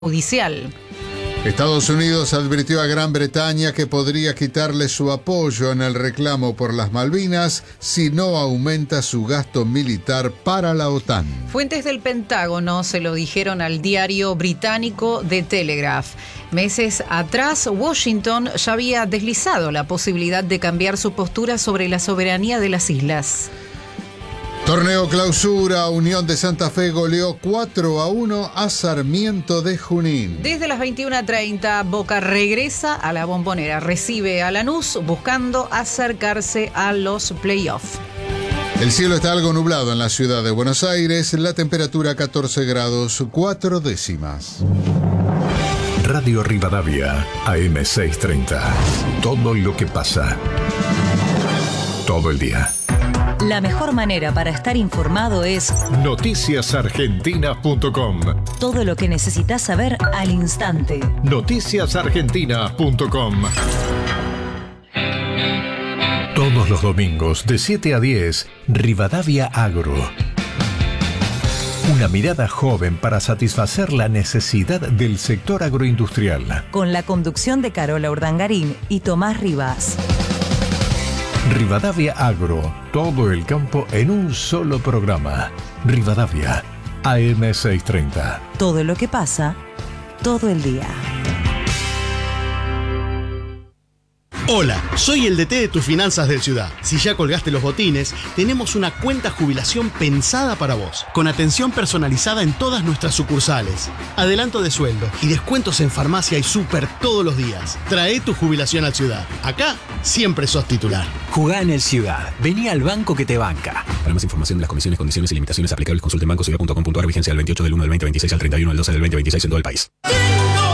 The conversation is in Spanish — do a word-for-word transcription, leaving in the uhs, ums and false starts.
judicial. Estados Unidos advirtió a Gran Bretaña que podría quitarle su apoyo en el reclamo por las Malvinas si no aumenta su gasto militar para la OTAN. Fuentes del Pentágono se lo dijeron al diario británico The Telegraph. Meses atrás, Washington ya había deslizado la posibilidad de cambiar su postura sobre la soberanía de las islas. Torneo Clausura, Unión de Santa Fe goleó cuatro a uno a Sarmiento de Junín. Desde las veintiuna treinta, Boca regresa a la Bombonera, recibe a Lanús buscando acercarse a los playoffs. El cielo está algo nublado en la ciudad de Buenos Aires, la temperatura catorce grados cuatro décimas. Radio Rivadavia, A M seiscientos treinta. Todo lo que pasa. Todo el día. La mejor manera para estar informado es noticias argentinas punto com. Todo lo que necesitas saber al instante. noticias argentinas punto com. Todos los domingos de siete a diez, Rivadavia Agro. Una mirada joven para satisfacer la necesidad del sector agroindustrial. Con la conducción de Carola Urdangarín y Tomás Rivas. Rivadavia Agro, todo el campo en un solo programa. Rivadavia, A M seiscientos treinta. Todo lo que pasa, todo el día. Hola, soy el D T de tus finanzas del Ciudad. Si ya colgaste los botines, tenemos una cuenta jubilación pensada para vos, con atención personalizada en todas nuestras sucursales, adelanto de sueldo y descuentos en farmacia y súper todos los días. Trae tu jubilación al Ciudad. Acá siempre sos titular. Jugá en el Ciudad. Vení al banco que te banca. Para más información de las comisiones, condiciones y limitaciones aplicables, consulte en banco ciudad punto com punto a r. Vigencia del veintiocho del uno del veinte veintiséis al treinta y uno del doce del veinte veintiséis en todo el país.